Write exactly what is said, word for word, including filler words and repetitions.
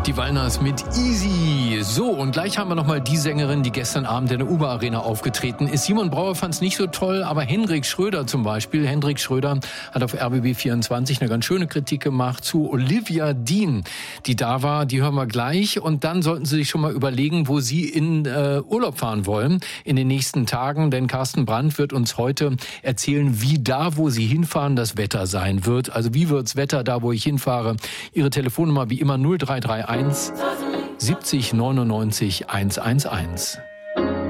Die Wallners mit Easy. So, und gleich haben wir nochmal die Sängerin, die gestern Abend in der Uber Arena aufgetreten ist. Simon Brauer fand es nicht so toll, aber Hendrik Schröder zum Beispiel. Hendrik Schröder hat auf R B B vierundzwanzig eine ganz schöne Kritik gemacht zu Olivia Dean, die da war. Die hören wir gleich. Und dann sollten Sie sich schon mal überlegen, wo Sie in äh, Urlaub fahren wollen in den nächsten Tagen. Denn Carsten Brandt wird uns heute erzählen, wie da, wo Sie hinfahren, das Wetter sein wird. Also wie wird's Wetter da, wo ich hinfahre? Ihre Telefonnummer wie immer null drei drei eins siebzig neunundneunzig hundertundzehn.